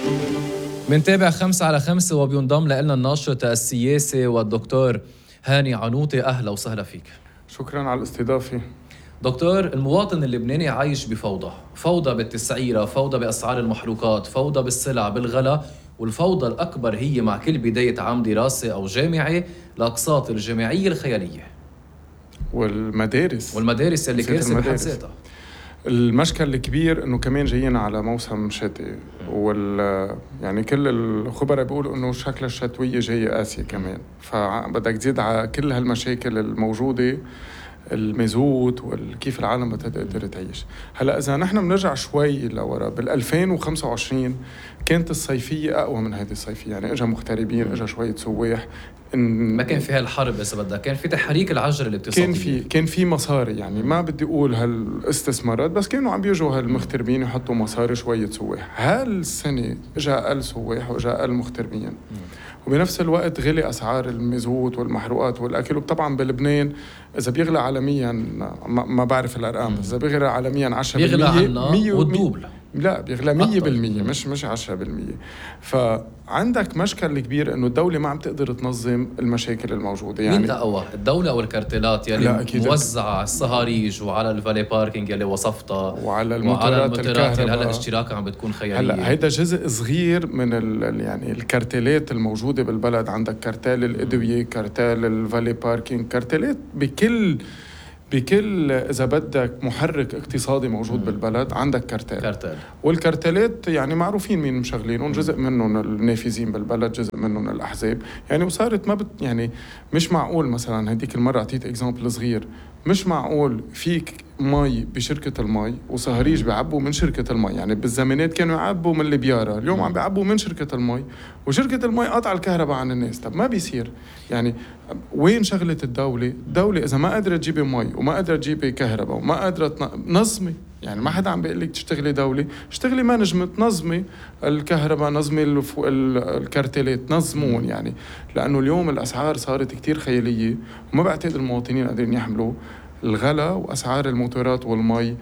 منتابع 5 على 5 وبينضم لنا الناشط السياسي والدكتور هاني عنوطي. أهلا وسهلا فيك. شكرا على الاستضافة. دكتور، المواطن اللبناني عايش بفوضى، فوضى بالتسعيرة، فوضى بأسعار المحروقات، فوضى بالسلع، بالغلا، والفوضى الأكبر هي مع كل بداية عام دراسي أو جامعي الأقساط الجامعية الخيالية والمدارس اللي كارثة بحد ذاتها. المشكل الكبير انه كمان جايين على موسم شتي، يعني كل الخبراء بيقولوا انه شكل الشتوية جاية قاسية كمان، فبدك تزيد على كل هالمشاكل الموجودة، المازوت وكيف العالم بتقدر تعيش. هلا اذا نحن بنرجع شوي لورا، بال 2025 كانت الصيفيه اقوى من هذه الصيفيه، يعني اجى مغتربين، اجى شويه سواح، ما كان في هالحرب اذا بدك، كان في تحريك العجله الاقتصاديه، كان في مصاري، يعني ما بدي اقول هالاستثمارات، بس كانوا عم بيجوا هالمغتربين يحطوا مصاري شويه سواح. هالسنه اجى اقل سواح واجى اقل مغتربين، وبنفس الوقت غلي اسعار المازوت والمحروقات والاكل. وطبعا بلبنان اذا بيغلى عالميا ما بعرف الارقام، بس اذا بيغلى عالميا 10% بيغلى عنا والدوبل، لا بيغلى 100%، مش 10%. فعندك مشكل كبير انه الدولة ما عم تقدر تنظم المشاكل الموجودة. يعني مين أقوى، الدولة أو الكارتيلات يلي موزعة على الصهاريج وعلى الفالي باركينج يلي وصفتها وعلى الموتورات الكهرباء يلي هلا اشتراكها عم بتكون خيالية؟ هلا هيدا جزء صغير من يعني الكارتيلات الموجودة بالبلد. عندك كارتيل الأدوية، كارتيل الفالي باركينج، كارتيلات بكل إذا بدك محرك اقتصادي موجود بالبلد عندك كارتيل. والكارتيلات يعني معروفين مين مشغلينهم، جزء منهم النافذين بالبلد، جزء منهم الأحزاب. يعني وصارت يعني مش معقول. مثلا هديك المرة أعطيت إكزامبل صغير، مش معقول فيك مي بشركة المي وصهريج بيعبوا من شركة المي. يعني بالزمانات كانوا يعبوا من البيارة، اليوم عم بيعبوا من شركة المي، وشركة المي قطع الكهرباء عن الناس. طب ما بيصير. يعني وين شغلة الدولة إذا ما قادرة تجيبي مي وما قادرة تجيبي كهرباء وما قادرة نظمي. يعني ما حدا عم بيقول لك تشتغلي دولة، اشتغلي مانجمنت، نظمي الكهرباء، نظمي الكارتيلات، نظمون. يعني لأنه اليوم الأسعار صارت كتير خيالية، وما بعتقد المواطنين قادرين يحملوا الغلا وأسعار الموتورات والمي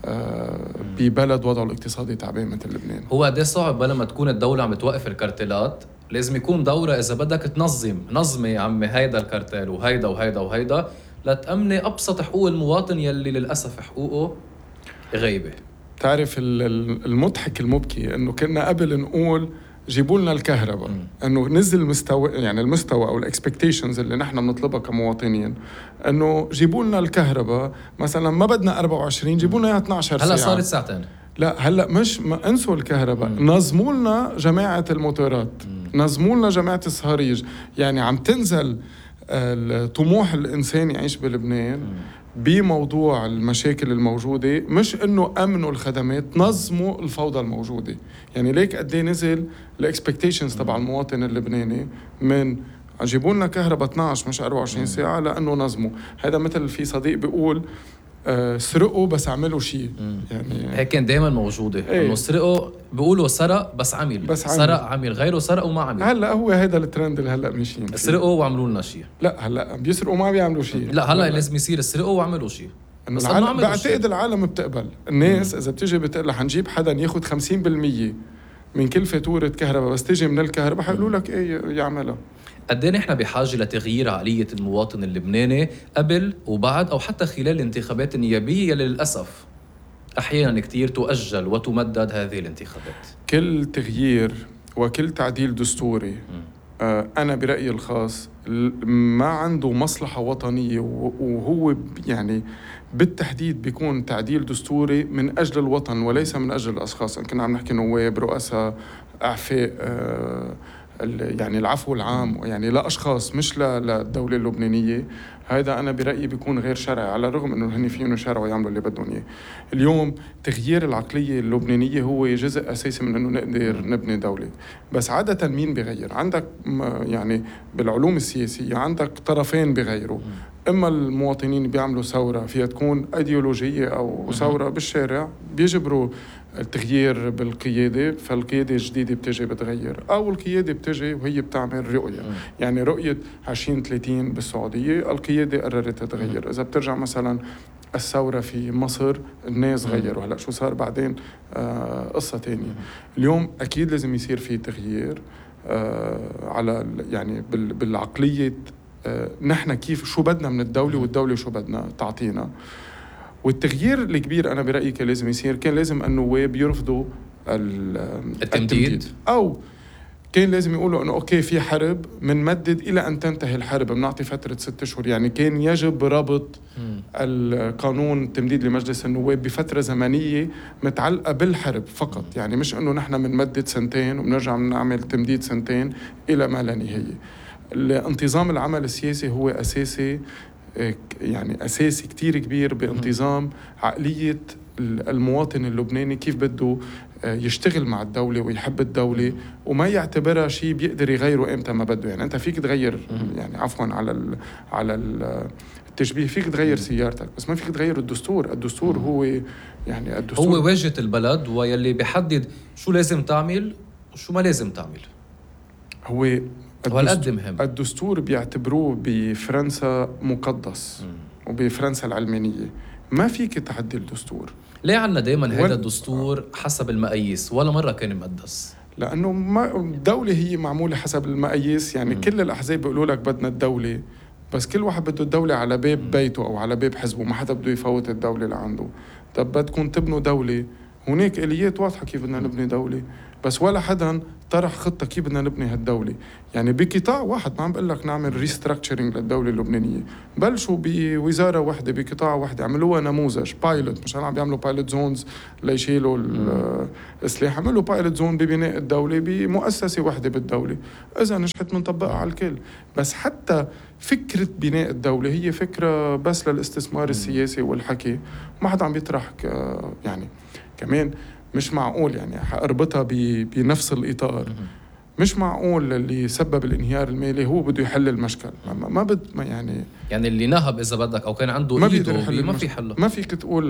ببلد وضعه الاقتصادي تعبان مثل لبنان. هو قد ايه صعب لما تكون الدولة عم توقف الكارتيلات، لازم يكون دورة إذا بدك نظمي عمي هيدا الكارتيل وهيدا وهيدا وهيدا لتأمني أبسط حقوق المواطن يلي للأسف حقوقه غايبة. تعرف المضحك المبكي إنه كنا قبل نقول جيبوا لنا الكهرباء، انه نزل المستوى، يعني المستوى او الاكسبكتيشنز اللي نحن بنطلبها كمواطنين، انه جيبوا لنا الكهرباء مثلا ما بدنا 24، جيبوا لنا 12 ساعه. هلا صارت ساعتين. لا هلا مش انسوا الكهرباء، نظموا لنا جماعه الموتورات، نظموا لنا جماعه الصهاريج. يعني عم تنزل الطموح الانسان يعيش بلبنان بموضوع المشاكل الموجودة، مش انه امنوا الخدمات، نظموا الفوضى الموجودة. يعني ليك قد ايه نزل الاكسبكتيشنز تبع المواطن اللبناني من جيبوا لنا كهرباء 12 مش 24 ساعة، لانه نظموا. هذا مثل في صديق بيقول سرقوا بس عملوا شيء. يعني هيك كان دائما موجودة، انه سرقوا بيقولوا سرق بس عمل، سرق عمل، غيره سرق وما عمل. هلا هو هذا الترند اللي هلا ماشيين، سرقوا وعملوا لنا شيء. لا هلا بيسرقوا ما بيعملوا شيء. لا هلا لازم يصير سرقوا وعملوا شيء. بعتقد العالم بتقبل. الناس اذا بتيجي بتقول لها حنجيب حدا ياخذ 50% من كل فاتورة كهرباء بس تيجي من الكهرباء، حيقولوا لك ايه يعملها. قد ايه نحن بحاجه لتغيير عقليه المواطن اللبناني قبل وبعد او حتى خلال الانتخابات النيابيه اللي للاسف احيانا كثير تؤجل وتمدد هذه الانتخابات؟ كل تغيير وكل تعديل دستوري انا برايي الخاص ما عنده مصلحه وطنيه، وهو يعني بالتحديد بيكون تعديل دستوري من اجل الوطن وليس من اجل الاشخاص. ان كنا عم نحكي نواب، رؤساء، اعفاء، يعني العفو العام، يعني لا أشخاص مش للدولة اللبنانية. هذا أنا برأيي بيكون غير شرعي، على الرغم أنه هني فيهم يشرعوا ويعملوا اللي بدهم إياه. اليوم تغيير العقلية اللبنانية هو جزء أساسي من أنه نقدر نبني دولة. بس عادة مين بيغير؟ عندك يعني بالعلوم السياسية عندك طرفين بيغيروا، إما المواطنين بيعملوا ثورة فيها تكون أيديولوجية أو ثورة بالشارع بيجبروا التغيير بالقيادة، فالقيادة الجديدة بتجي بتغير، أو القيادة بتجي وهي بتعمل رؤية. يعني رؤية 2030 بالسعودية القيادة قررت تغير. إذا بترجع مثلا الثورة في مصر الناس غيروا. هلأ شو صار بعدين قصة تانية. اليوم أكيد لازم يصير في تغيير على يعني بالعقلية. نحن كيف شو بدنا من الدولة والدولة شو بدنا تعطينا. والتغيير الكبير أنا برأيي كان لازم يصير، كان لازم النواب يرفضوا التمديد، أو كان لازم يقولوا أنه أوكي في حرب منمدد إلى أن تنتهي الحرب، بنعطي فترة 6 أشهر. يعني كان يجب ربط القانون التمديد لمجلس النواب بفترة زمنية متعلقة بالحرب فقط. يعني مش أنه نحن منمدد 2 سنين وبنرجع نعمل تمديد 2 سنين إلى ما لا نهاية. الانتظام العمل السياسي هو أساسي، يعني أساسي كتير كبير بانتظام عقلية المواطن اللبناني، كيف بده يشتغل مع الدولة ويحب الدولة وما يعتبرها شيء بيقدر يغيره إمتى ما بده. يعني أنت فيك تغير، يعني عفوا على التشبيه، فيك تغير سيارتك بس ما فيك تغير الدستور. الدستور هو يعني الدستور هو واجهة البلد ويلي بيحدد شو لازم تعمل وشو ما لازم تعمل. هو مهم. الدستور بيعتبروه بفرنسا مقدس وبفرنسا العلمانية ما فيك تعدي الدستور. ليه عنا دايما هذا الدستور حسب المقاييس ولا مرة كان مقدس؟ لأنه الدولة هي معمولة حسب المقاييس. يعني كل الأحزاب بيقولوا لك بدنا الدولة، بس كل واحد بده الدولة على باب بيته أو على باب حزبه، ما حدا بده يفوت الدولة لعنده. طب بدكم تبنوا دولة، هناك آليات واضحة كيف بدنا نبني دولة، بس ولا حدا طرح خطة كيف بدنا نبني هالدولة. يعني بقطاع واحد، ما عم بقول لك نعمل ريستراكشرينج للدولة اللبنانية، بلشوا بوزارة واحدة بقطاع واحد عملوها نموذج بايلوت. مش عم بيعملوا بايلوت زونز ليشيلوا السلاح، عملوا بايلوت زون ببناء الدولة بمؤسسة واحدة بالدولة. إذا نجحت منطبقها على الكل. بس حتى فكرة بناء الدولة هي فكرة بس للاستثمار السياسي والحكي، ما حدا عم بيطرح يعني كمان مش معقول. يعني اربطها بنفس الإطار. مش معقول اللي سبب الانهيار المالي هو بده يحل المشكل. ما يعني اللي نهب إذا بدك أو كان عنده إيده ما في حل. ما فيك تقول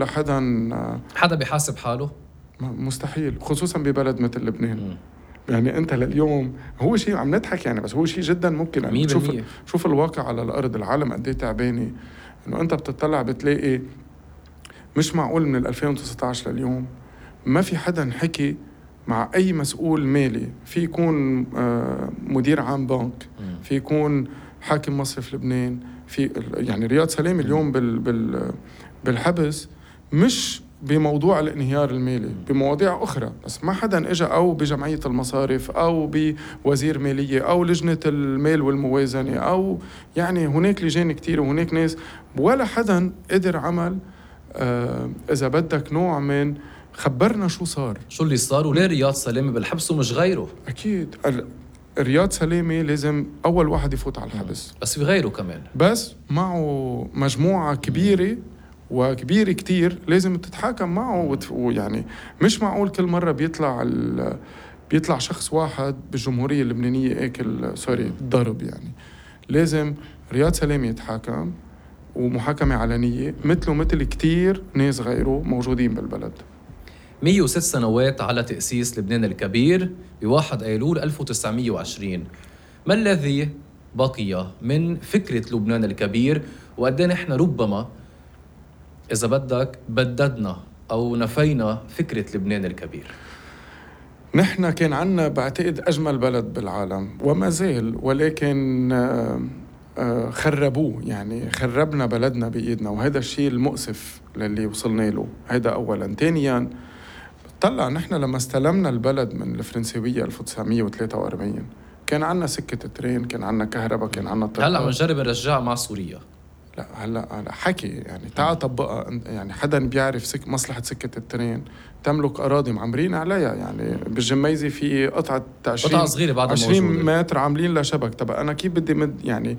حدا بيحاسب حاله، مستحيل، خصوصا ببلد مثل لبنان. يعني أنت لليوم هو شيء عم نضحك يعني، بس هو شيء جدا ممكن. يعني شوف الواقع على الأرض، العالم قد ايه تعبانة. إنه أنت بتطلع بتلاقي مش معقول من 2019 لليوم ما في حدا حكي مع أي مسؤول مالي. في يكون مدير عام بنك، في يكون حاكم مصرف لبنان، في يعني رياض سلامي اليوم بالحبس، مش بموضوع الانهيار المالي، بمواضيع أخرى. بس ما حدا إجا أو بجمعية المصارف أو بوزير مالية أو لجنة المال والموازنة، أو يعني هناك لجان كتير وهناك ناس، ولا حدا قدر عمل إذا بدك نوع من خبرنا شو صار، شو اللي صار، وليه رياض سلامي بالحبس ومش غيره. أكيد رياض سلامي لازم أول واحد يفوت على الحبس، بس في غيره كمان، بس معه مجموعة كبيرة وكبيرة كتير لازم تتحاكم معه. ويعني مش معقول كل مرة بيطلع شخص واحد بالجمهورية اللبنانية اكل سوري ضرب. يعني لازم رياض سلامي يتحاكم ومحاكمة علنية مثله مثل كتير ناس غيره موجودين بالبلد. 106 سنوات على تأسيس لبنان الكبير ب1 أيلول 1920. ما الذي بقي من فكرة لبنان الكبير، وقد نحن ربما إذا بدك بددنا أو نفينا فكرة لبنان الكبير؟ نحن كان عنا بعتقد أجمل بلد بالعالم وما زال، ولكن خربوه. يعني خربنا بلدنا بإيدنا، وهذا الشيء المؤسف للي وصلنا له. هذا أولا. ثانيا طلع نحن لما استلمنا البلد من الفرنسيوية 1943 كان عنا سكة الترين، كان عنا كهرباء، كان عنا طرق. هلأ بنجرب نرجعها مع سوريا. لا هلا حكي يعني تعال طبقها. يعني حدا بيعرف مصلحة سكة الترين تملك أراضي معمرين عليها. يعني بالجميزة في قطعة صغيرة بعد 20 متر عاملين لها شبك. طب أنا كيف بدي يعني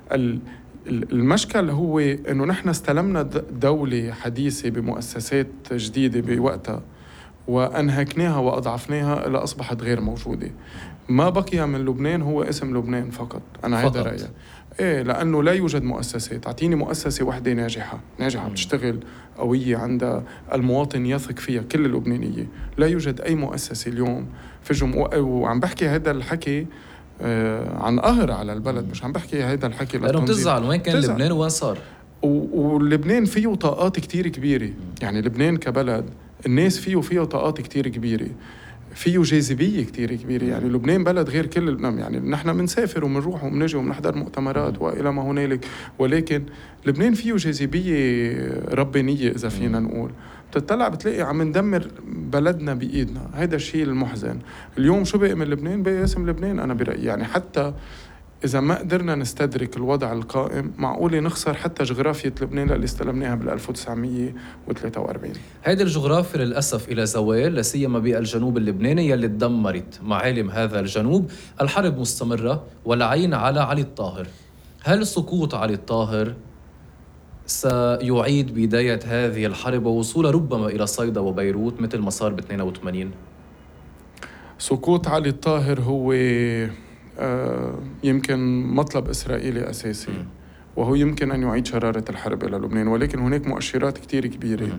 المشكل هو إنه نحن استلمنا دولة حديثة بمؤسسات جديدة بوقتها وأنهكناها وأضعفناها إلى أصبحت غير موجودة. ما بقي من لبنان هو اسم لبنان فقط. أنا هذا رأيي. إيه، لأنه لا يوجد مؤسسات. أعطيني مؤسسة واحدة ناجحة بتشتغل قوية عندها المواطن يثق فيها كل اللبنانية. لا يوجد أي مؤسسة اليوم في وعم بحكي هذا الحكي عن قهر على البلد، مش عم بحكي هذا الحكي لأنه بتزعل وين كان لبنان وين صار. ولبنان فيه طاقات كتير كبيرة. يعني لبنان كبلد الناس فيه طاقات كتير كبيرة، فيه جاذبية كتير كبيرة. يعني لبنان بلد غير كل يعني نحن بنسافر وبنروح وبنجي وبنحضر مؤتمرات وإلى ما هنالك، ولكن لبنان فيه جاذبية ربانية إذا فينا نقول. بتطلع بتلاقي عم ندمر بلدنا بإيدنا. هيدا الشيء المحزن. اليوم شو بقي من لبنان؟ بقي اسم لبنان أنا برأيي. يعني حتى إذا ما قدرنا نستدرك الوضع القائم، معقولة نخسر حتى جغرافية لبنان اللي استلمناها بال1943. هذه الجغرافيا للأسف إلى زوال، لا سيما بالجنوب اللبناني يلي تدمرت معالم هذا الجنوب. الحرب مستمرة والعين على علي الطاهر. هل سقوط علي الطاهر سيعيد بداية هذه الحرب ووصولها ربما إلى صيدا وبيروت مثل ما صار ب82؟ سقوط علي الطاهر هو يمكن مطلب إسرائيلي أساسي، وهو يمكن أن يعيد شرارة الحرب إلى لبنان، ولكن هناك مؤشرات كتير كبيرة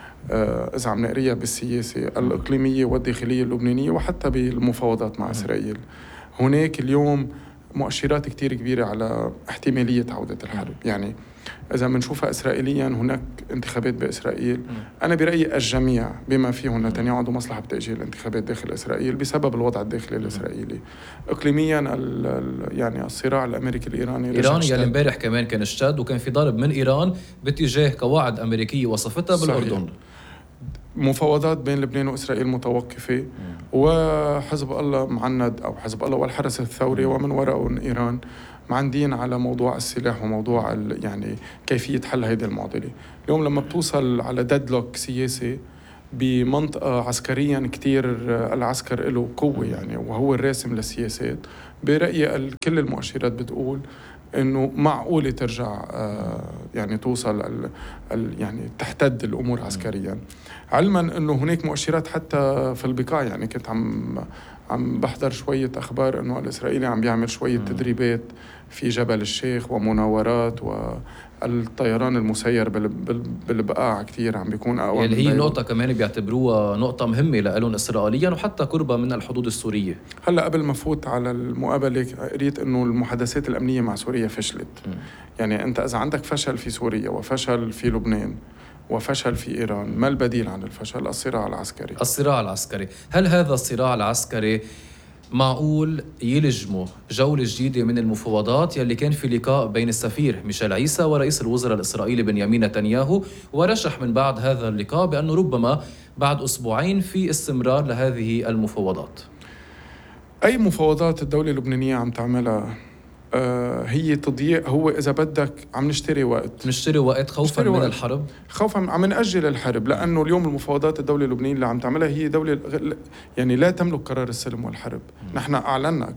إذا عم نقريها بالسياسة الإقليمية والداخلية اللبنانية وحتى بالمفاوضات مع إسرائيل. هناك اليوم مؤشرات كتير كبيرة على احتمالية عودة الحرب. يعني إذا منشوفها إسرائيليا هناك انتخابات بإسرائيل. أنا برأيي الجميع بما فيهم نتنياهو عنده مصلحة بتأجيل الانتخابات داخل إسرائيل بسبب الوضع الداخلي الإسرائيلي. إقليميا يعني الصراع الأمريكي الإيراني يلي امبارح كمان كان اشتد، وكان في ضرب من إيران باتجاه قواعد أمريكية وصفتها بالأردن. مفاوضات بين لبنان وإسرائيل متوقفة، وحزب الله معند أو حزب الله والحرس الثوري ومن وراء إيران معندين على موضوع السلاح وموضوع يعني كيفية حل هذه المعضلة. اليوم لما بتوصل على ديدلوك سياسي بمنطقة عسكريا كتير العسكر له قوة يعني وهو الراسم للسياسات، برأيي كل المؤشرات بتقول إنه معقولة ترجع يعني توصل يعني تحتد الأمور عسكريا، علما إنه هناك مؤشرات حتى في البقاع. يعني كنت عم بحضر شوية أخبار إنه الإسرائيلي عم بيعمل شوية تدريبات في جبل الشيخ ومناورات، والطيران المسير بالبقاع كتير عم بيكون أقوى. يعني هي نقطة كمان بيعتبروها نقطة مهمة لهم إسرائيليا وحتى قربة من الحدود السورية. هلأ قبل ما فوت على المقابلة قريت إنه المحادثات الأمنية مع سوريا فشلت. يعني أنت إذا عندك فشل في سوريا وفشل في لبنان وفشل في إيران، ما البديل عن الفشل؟ الصراع العسكري. الصراع العسكري. هل هذا الصراع العسكري معقول يلجمه جولة جديدة من المفاوضات يلي كان في لقاء بين السفير ميشيل عيسى ورئيس الوزراء الإسرائيلي بنيامين نتنياهو، ورشح من بعد هذا اللقاء بأنه ربما بعد أسبوعين في استمرار لهذه المفاوضات؟ أي مفاوضات الدولة اللبنانية عم تعملها هي تضييق. هو إذا بدك عم نشتري وقت خوفا من الحرب، خوفا عم نأجل الحرب، لأنه اليوم المفاوضات الدولة اللبنانية اللي عم تعملها هي دولة يعني لا تملك قرار السلم والحرب. نحن أعلنا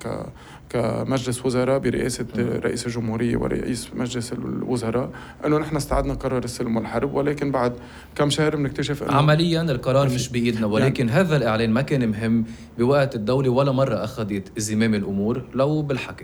كمجلس وزراء برئاسة رئيس الجمهورية ورئيس مجلس الوزراء أنه نحن استعدنا قرار السلم والحرب، ولكن بعد كم شهر بنكتشف أنه عمليا القرار مش بإيدنا. ولكن يعني هذا الإعلان ما كان مهم بوقت الدولة ولا مرة أخذت زمام الأمور لو بالحكي.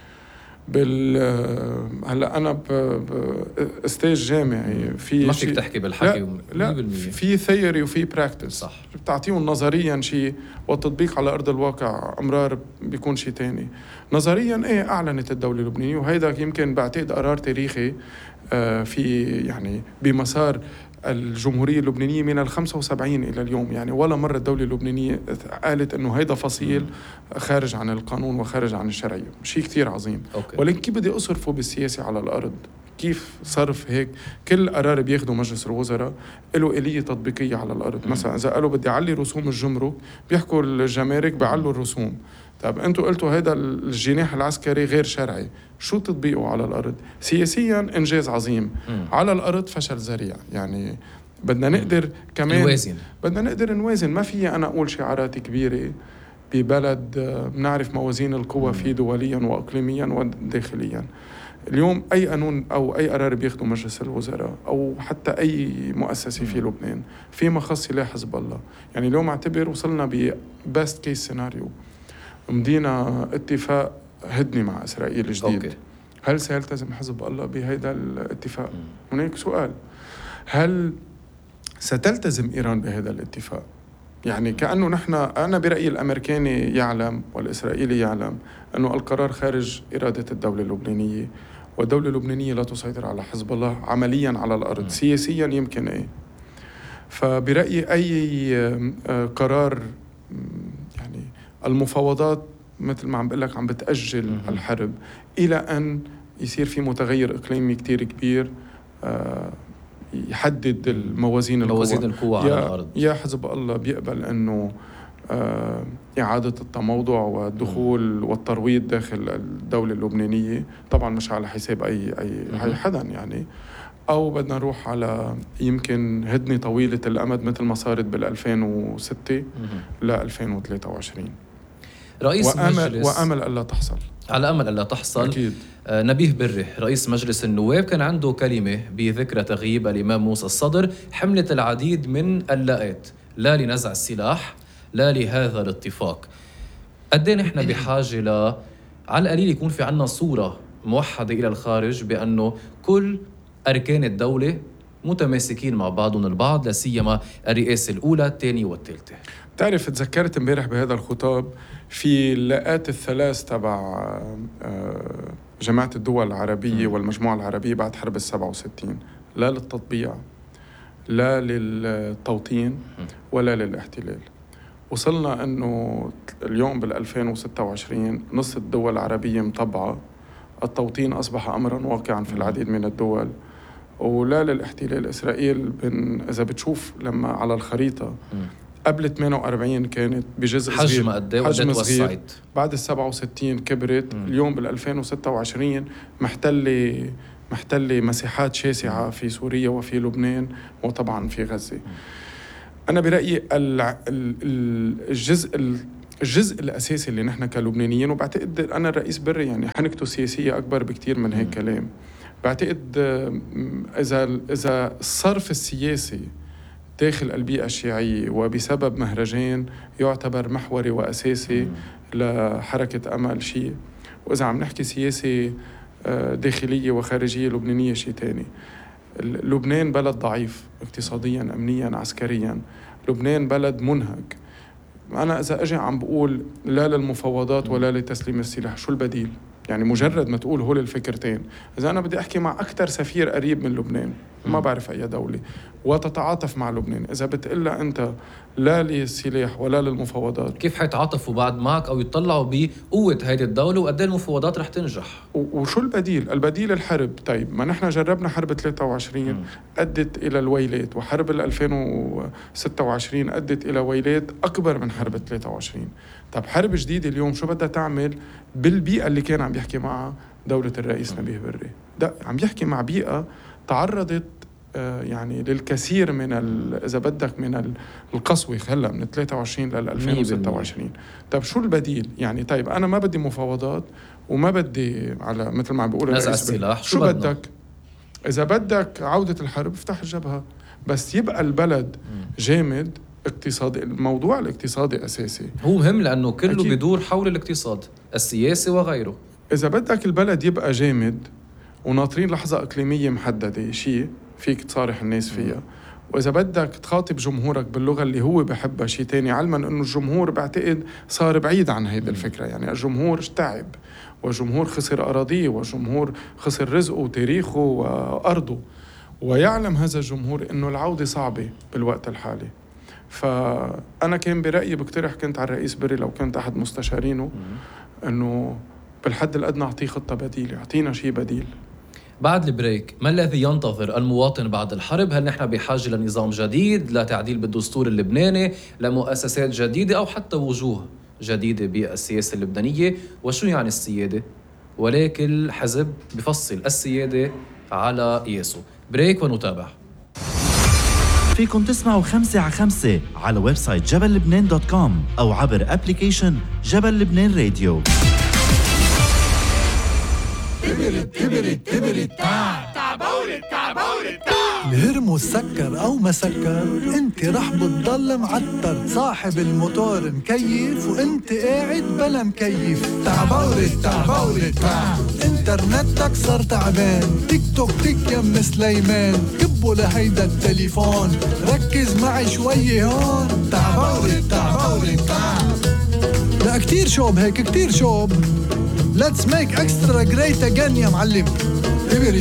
هلا انا استاذ جامعي في ما فيك تحكي بالحكي. لا في ثيوري وفي براكتس. صح. بتعطيهم نظريا شيء والتطبيق على ارض الواقع امرار بيكون شيء تاني. نظريا ايه اعلنت الدوله اللبنانيه، وهيدا يمكن بعتقد قرار تاريخي في يعني بمسار الجمهورية اللبنانية من 75 إلى اليوم. يعني ولا مرة الدولة اللبنانية قالت أنه هيدا فصيل خارج عن القانون وخارج عن الشرعية. شيء كتير عظيم. ولكن كيف بدي أصرفه بالسياسة على الأرض؟ كيف صرف هيك؟ كل قرار بياخده مجلس الوزراء له آلية تطبيقية على الأرض. مثلا إذا قالوا بدي أعلي رسوم الجمرك، بيحكوا الجمارك بيعلوا الرسوم. طب أنتوا قلتوا هذا الجناح العسكري غير شرعي، شو تطبيقه على الأرض؟ سياسيا إنجاز عظيم، على الأرض فشل ذريع. يعني بدنا نقدر كمان بدنا نقدر نوازن. ما في أنا أقول شعارات كبيرة ببلد بنعرف موازين القوى فيه دوليا وإقليميا وداخليا. اليوم أي قانون أو أي قرار بياخده مجلس الوزراء أو حتى أي مؤسسة في لبنان في مخص سلاح حزب الله. يعني اليوم اعتبر وصلنا ببست كيس سيناريو، مدينا اتفاق هدني مع إسرائيل جديد. هل سيلتزم حزب الله بهذا الاتفاق؟ هناك سؤال. هل ستلتزم إيران بهذا الاتفاق؟ يعني كأنه أنا برأيي الأمريكاني يعلم والإسرائيلي يعلم أنه القرار خارج إرادة الدولة اللبنانية، والدولة اللبنانية لا تسيطر على حزب الله عمليا على الأرض. سياسيا يمكن إيه. فبرأيي أي قرار يعني المفاوضات مثل ما عم بقول لك عم بتأجل الحرب إلى أن يصير في متغير إقليمي كتير كبير يحدد الموازين القوى على الأرض. يا حزب الله بيقبل أنه إعادة التموضع والدخول والترويض داخل الدولة اللبنانية، طبعا مش على حساب أي حدا يعني، أو بدنا نروح على يمكن هدنة طويلة الأمد مثل ما صارت بال2006 ل 2023. رئيس مجلس وأمل ألا تحصل، على أمل ألا تحصل أكيد. نبيه بري رئيس مجلس النواب كان عنده كلمة بذكرى تغييب الإمام موسى الصدر حملت العديد من اللاءات، لا لنزع السلاح لا لهذا الاتفاق. قدين إحنا بحاجة على القليل يكون في عنا صورة موحدة إلى الخارج بأنه كل أركان الدولة متماسكين مع بعضهم البعض، لا سيما الرئاسة الأولى الثانية والثالثة. تعرف تذكرت امبارح بهذا الخطاب في اللاءات الثلاث تبع جماعة الدول العربية والمجموعة العربية بعد حرب 67، لا للتطبيع لا للتوطين ولا للاحتلال. وصلنا أنه اليوم بال2026 نص الدول العربية مطبعة، التوطين أصبح أمرا واقعا في العديد من الدول، ولا للاحتلال. إسرائيل إذا بتشوف لما على الخريطة قبل 48 كانت بجزء حجم قد ايه حجم صغير، وسعت. بعد 67 كبرت. اليوم بال2026 محتلة مساحات شاسعة في سوريا وفي لبنان وطبعا في غزة. أنا برأيي الجزء الأساسي اللي نحن كلبنانيين، وبعتقد أنا الرئيس بري يعني حنكته سياسية أكبر بكتير من هيك كلام. بعتقد إذا الصرف السياسي داخل البيئة الشيعية وبسبب مهرجان يعتبر محوري وأساسي لحركة أمل شيء، وإذا عم نحكي سياسة داخلية وخارجية لبنانية شيء تاني. لبنان بلد ضعيف اقتصاديا أمنيا عسكريا، لبنان بلد منهك. أنا إذا أجي عم بقول لا للمفاوضات ولا لتسليم السلاح، شو البديل؟ يعني مجرد ما تقول هول الفكرتين، إذا أنا بدي أحكي مع أكتر سفير قريب من لبنان ما بعرف أي دولة وتتعاطف مع لبنان، إذا بتقلها أنت لا للسلاح ولا للمفاوضات، كيف حيتعاطفوا بعد معك أو يطلعوا بقوة هذه الدولة وقد ايه المفاوضات رح تنجح؟ وشو البديل؟ البديل الحرب. طيب ما نحن جربنا حرب 23 أدت إلى الويلات، وحرب 2026 أدت إلى ويلات أكبر من حرب 23. طب حرب جديدة اليوم شو بدها تعمل بالبيئة اللي كان عم يحكي معها دولة الرئيس نبيه بري؟ ده عم يحكي مع بيئة تعرضت يعني للكثير من إذا بدك من القسوة هلا من 23 ل 2026. طيب شو البديل؟ يعني طيب أنا ما بدي مفاوضات وما بدي على مثل ما عم بيقول نزع السلاح، شو بدك؟ إذا بدك عودة الحرب افتح الجبهة، بس يبقى البلد جامد اقتصادي. الموضوع الاقتصادي أساسي، هو مهم لأنه كله أكيد بيدور حول الاقتصاد السياسي وغيره. إذا بدك البلد يبقى جامد وناطرين لحظة إقليمية محددة شيء فيك تصارح الناس فيها، وإذا بدك تخاطب جمهورك باللغة اللي هو بحبها شيء تاني، علما أنه الجمهور بعتقد صار بعيد عن هيدا الفكرة. يعني الجمهور تعب، والجمهور خسر أراضيه، والجمهور خسر رزقه وتاريخه وأرضه، ويعلم هذا الجمهور أنه العودة صعبة بالوقت الحالي. فأنا كان برأيي بقترح كنت على الرئيس بري لو كنت أحد مستشارينه أنه بالحد الأدنى أعطيه خطة بديلة، أعطينا شيء بديل. بعد البريك، ما الذي ينتظر المواطن بعد الحرب؟ هل نحن بحاجة لنظام جديد، لتعديل بالدستور اللبناني، لمؤسسات جديدة أو حتى وجوه جديدة بالسياسة اللبنانية؟ وشو يعني السيادة؟ ولكن حزب بفصل السيادة على قياسه. بريك ونتابع. فيكن تسمعوا 5 على 5 على ويب سايت جبللبنان.com أو عبر أبليكيشن جبل لبنان راديو. الهرمو سكر أو ما سكر انت رح بتضل معتر، صاحب الموتور مكيف وانت قاعد بلا مكيف. تعبوري انترنتك صار تعبان، تيك توك تيك يم سليمان، كبوا لهيدا التليفون ركز معي شوي هون. تعبوري لا كتير شوب هيك كتير شوب. Let's make extra great again يا معلم. إبري